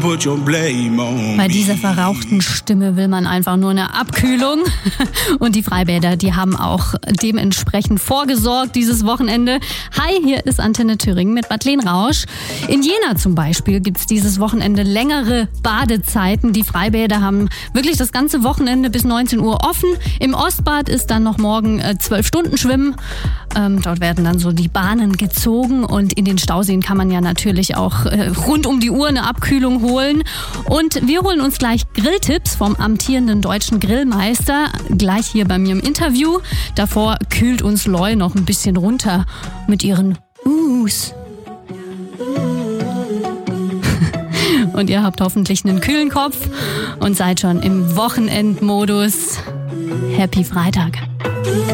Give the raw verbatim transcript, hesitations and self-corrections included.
Bei dieser verrauchten Stimme will man einfach nur eine Abkühlung. Und die Freibäder, die haben auch dementsprechend vorgesorgt dieses Wochenende. Hi, hier ist Antenne Thüringen mit Madeleine Rausch. In Jena zum Beispiel gibt's dieses Wochenende längere Badezeiten. Die Freibäder haben wirklich das ganze Wochenende bis neunzehn Uhr offen. Im Ostbad ist dann noch morgen zwölf Stunden Schwimmen. Ähm, dort werden dann so die Bahnen gezogen und in den Stauseen kann man ja natürlich auch äh, rund um die Uhr eine Abkühlung holen. Und wir holen uns gleich Grilltipps vom amtierenden deutschen Grillmeister, gleich hier bei mir im Interview. Davor kühlt uns Loy noch ein bisschen runter mit ihren Us. Und ihr habt hoffentlich einen kühlen Kopf und seid schon im Wochenendmodus. Happy Freitag.